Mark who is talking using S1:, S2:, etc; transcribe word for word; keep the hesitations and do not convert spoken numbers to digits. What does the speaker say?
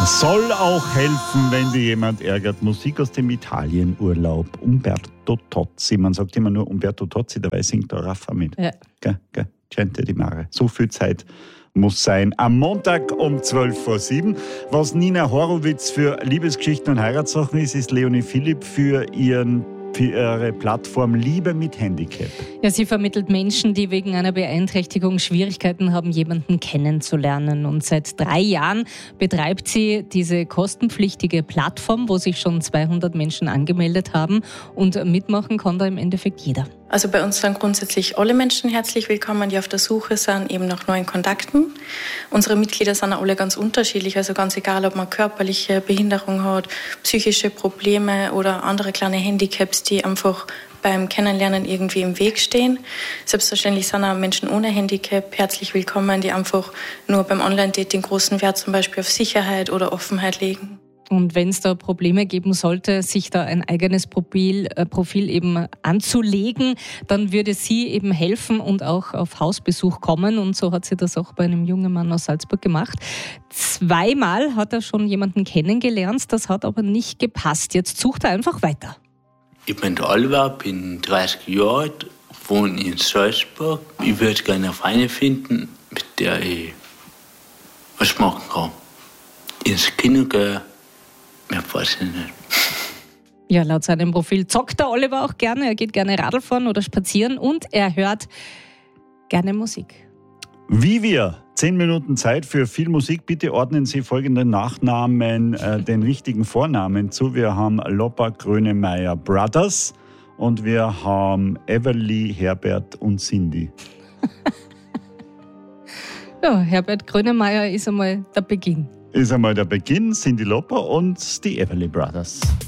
S1: Soll auch helfen, wenn dir jemand ärgert. Musik aus dem Italienurlaub. Umberto Tozzi. Man sagt immer nur Umberto Tozzi, dabei singt der Raffa mit. Ja. Gell, gell. Gente di Mare. So viel Zeit muss sein. Am Montag um zwölf vor sieben. Was Nina Horowitz für Liebesgeschichten und Heiratssachen ist, ist Leonie Philipp für ihren für ihre Plattform Liebe mit Handicap.
S2: Ja, sie vermittelt Menschen, die wegen einer Beeinträchtigung Schwierigkeiten haben, jemanden kennenzulernen. Und seit drei Jahren betreibt sie diese kostenpflichtige Plattform, wo sich schon zweihundert Menschen angemeldet haben. Und mitmachen kann da im Endeffekt jeder.
S3: Also bei uns sind grundsätzlich alle Menschen herzlich willkommen, die auf der Suche sind, eben nach neuen Kontakten. Unsere Mitglieder sind alle ganz unterschiedlich, also ganz egal, ob man körperliche Behinderung hat, psychische Probleme oder andere kleine Handicaps, die einfach beim Kennenlernen irgendwie im Weg stehen. Selbstverständlich sind auch Menschen ohne Handicap herzlich willkommen, die einfach nur beim Online-Dating großen Wert zum Beispiel auf Sicherheit oder Offenheit legen.
S2: Und wenn es da Probleme geben sollte, sich da ein eigenes Profil, äh, Profil eben anzulegen, dann würde sie eben helfen und auch auf Hausbesuch kommen. Und so hat sie das auch bei einem jungen Mann aus Salzburg gemacht. Zweimal hat er schon jemanden kennengelernt, das hat aber nicht gepasst. Jetzt sucht er einfach weiter.
S4: Ich bin der Oliver, bin dreißig Jahre alt, wohne in Salzburg. Ich würde gerne eine Freundin finden, mit der ich was machen kann. Ins Kino gehen. Ja, weiß ich nicht.
S2: Ja, laut seinem Profil zockt der Oliver auch gerne. Er geht gerne Radl fahren oder spazieren und er hört gerne Musik.
S1: Wie wir. Zehn Minuten Zeit für viel Musik. Bitte ordnen Sie folgende Nachnamen äh, den richtigen Vornamen zu. Wir haben Loppa Grönemeyer Brothers und wir haben Everly, Herbert und Cindy.
S2: Ja, Herbert Grönemeyer ist einmal der Beginn.
S1: Ist einmal der Beginn, Cindy Lauper und die Everly Brothers.